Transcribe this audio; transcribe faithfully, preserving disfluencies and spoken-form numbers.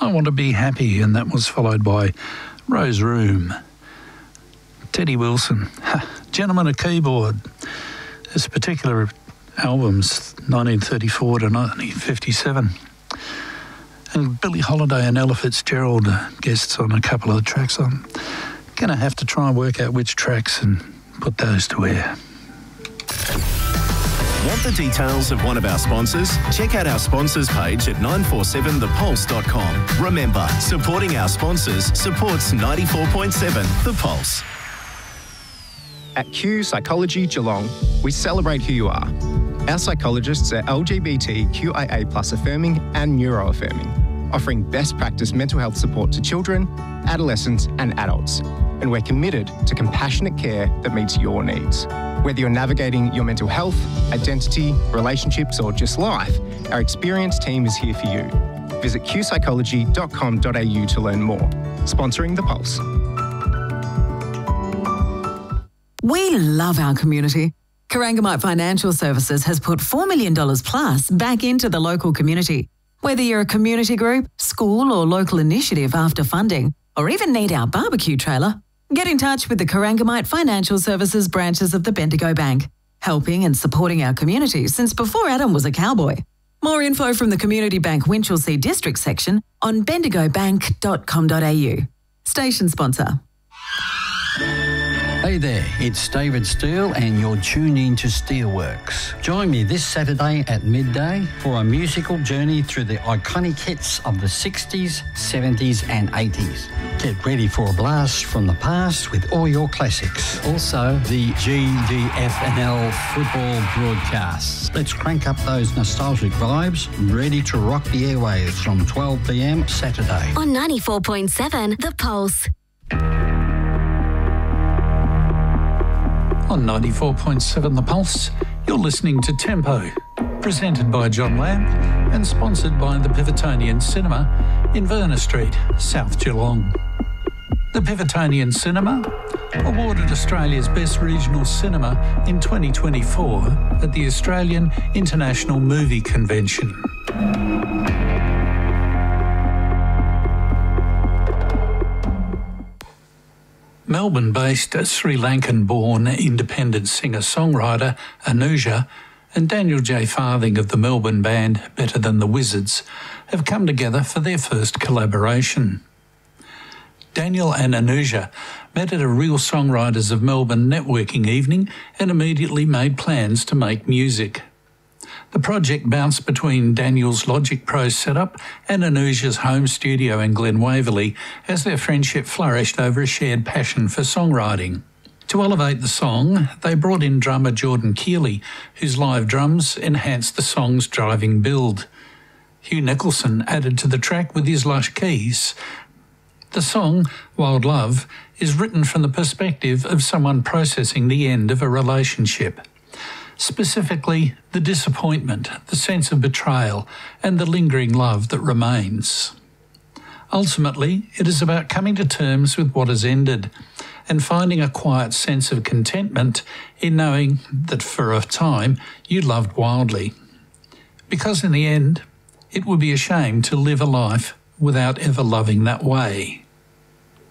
I Want to Be Happy, and that was followed by Rose Room. Teddy Wilson, Gentleman of Keyboard. This particular album's nineteen thirty-four to nineteen fifty-seven. And Billie Holiday and Ella Fitzgerald are guests on a couple of the tracks. I'm going to have to try and work out which tracks and put those to air. Want the details of one of our sponsors? Check out our sponsors page at nine four seven the pulse dot com. Remember, supporting our sponsors supports ninety-four point seven The Pulse. At Q Psychology Geelong, we celebrate who you are. Our psychologists are L G B T Q I A plus affirming and neuro-affirming, offering best practice mental health support to children, adolescents and adults. And we're committed to compassionate care that meets your needs. Whether you're navigating your mental health, identity, relationships or just life, our experienced team is here for you. Visit q psychology dot com dot a u to learn more. Sponsoring The Pulse. We love our community. Corangamite Financial Services has put four million dollars plus back into the local community. Whether you're a community group, school or local initiative after funding, or even need our barbecue trailer, get in touch with the Corangamite Financial Services branches of the Bendigo Bank, helping and supporting our community since before Adam was a cowboy. More info from the Community Bank Winchelsea District section on bendigo bank dot com dot a u. Station sponsor. Hey there, it's David Steele and you're tuned in to Steelworks. Join me this Saturday at midday for a musical journey through the iconic hits of the sixties, seventies and eighties. Get ready for a blast from the past with all your classics. Also, the G D F N L football broadcasts. Let's crank up those nostalgic vibes, ready to rock the airwaves from twelve p m Saturday. On ninety-four point seven The Pulse. On ninety-four point seven The Pulse, you're listening to Tempo, presented by John Lamb and sponsored by the Pivotonian Cinema in Verna Street, South Geelong. The Pivotonian Cinema, awarded Australia's Best Regional Cinema in twenty twenty-four at the Australian International Movie Convention. Melbourne-based Sri Lankan-born independent singer-songwriter Anuja and Daniel J. Farthing of the Melbourne band Better Than the Wizards have come together for their first collaboration. Daniel and Anuja met at a Real Songwriters of Melbourne networking evening and immediately made plans to make music. The project bounced between Daniel's Logic Pro setup and Anuja's home studio in Glen Waverley as their friendship flourished over a shared passion for songwriting. To elevate the song, they brought in drummer Jordan Keeley, whose live drums enhanced the song's driving build. Hugh Nicholson added to the track with his lush keys. The song, Wild Love, is written from the perspective of someone processing the end of a relationship. Specifically, the disappointment, the sense of betrayal, and the lingering love that remains. Ultimately, it is about coming to terms with what has ended and finding a quiet sense of contentment in knowing that for a time you loved wildly. Because in the end, it would be a shame to live a life without ever loving that way.